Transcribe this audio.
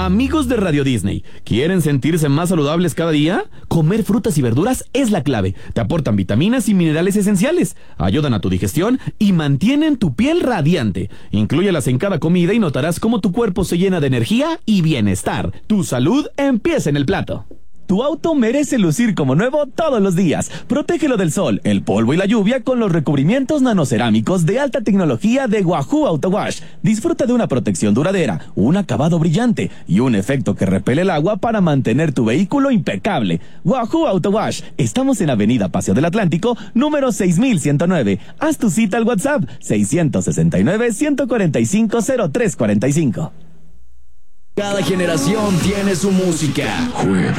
Amigos de Radio Disney, ¿quieren sentirse más saludables cada día? Comer frutas y verduras es la clave. Te aportan vitaminas y minerales esenciales, ayudan a tu digestión y mantienen tu piel radiante. Inclúyelas en cada comida y notarás cómo tu cuerpo se llena de energía y bienestar. Tu salud empieza en el plato. Tu auto merece lucir como nuevo todos los días. Protégelo del sol, el polvo y la lluvia con los recubrimientos nanocerámicos de alta tecnología de Wahoo Auto Wash. Disfruta de una protección duradera, un acabado brillante y un efecto que repele el agua para mantener tu vehículo impecable. Wahoo Auto Wash. Estamos en Avenida Paseo del Atlántico, número 6109. Haz tu cita al WhatsApp 669-145-0345. Cada generación tiene su música.